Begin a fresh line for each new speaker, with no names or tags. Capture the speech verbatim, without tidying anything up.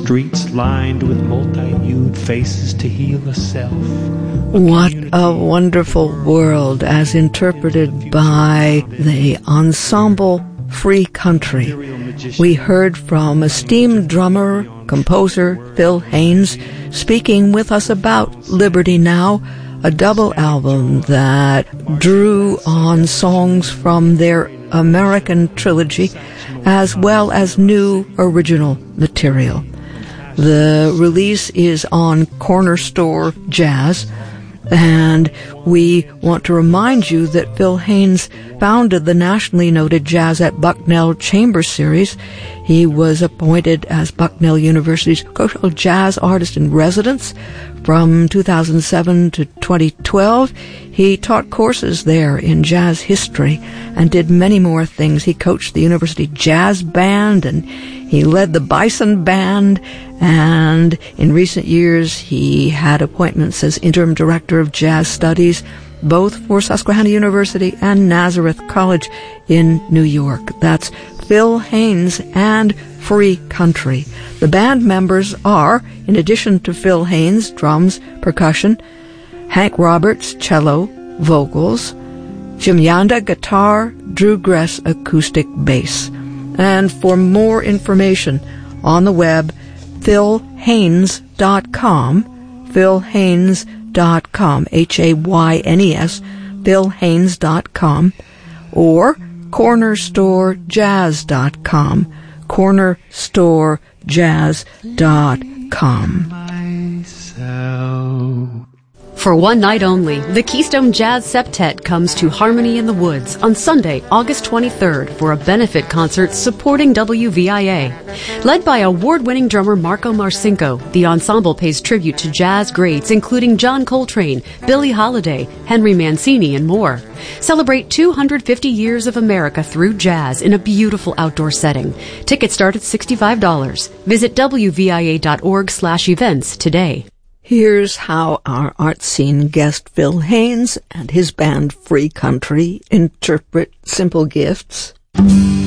streets lined with multi-hued faces to heal a self. A
What a wonderful world as interpreted by the ensemble Free Country. We heard from esteemed drummer, composer Phil Haynes speaking with us about Liberty Now, a double album that drew on songs from their American trilogy as well as new original material. The release is on Corner Store Jazz, and we want to remind you that Phil Haynes founded the nationally noted Jazz at Bucknell Chamber Series. He was appointed as Bucknell University's Cultural Jazz Artist in Residence from two thousand seven to twenty twelve. He taught courses there in jazz history and did many more things. He coached the University Jazz Band, and he led the Bison Band, and in recent years he had appointments as interim director of jazz studies, both for Susquehanna University and Nazareth College in New York. That's Phil Haynes and Free Country. The band members are, in addition to Phil Haynes, drums, percussion, Hank Roberts, cello, vocals, Jim Yanda, guitar, Drew Gress, acoustic bass. And for more information on the web, phil haynes dot com, phil haynes dot com, H A Y N E S, phil haynes dot com, or corner store jazz dot com, corner store jazz dot com.
For one night only, the Keystone Jazz Septet comes to Harmony in the Woods on Sunday, August twenty-third for a benefit concert supporting W V I A. Led by award-winning drummer Marco Marcinko, the ensemble pays tribute to jazz greats including John Coltrane, Billie Holiday, Henry Mancini, and more. Celebrate two hundred fifty years of America through jazz in a beautiful outdoor setting. Tickets start at sixty-five dollars. Visit W V I A dot org slash events today.
Here's how our art scene guest Phil Haynes and his band Free Country interpret Simple Gifts.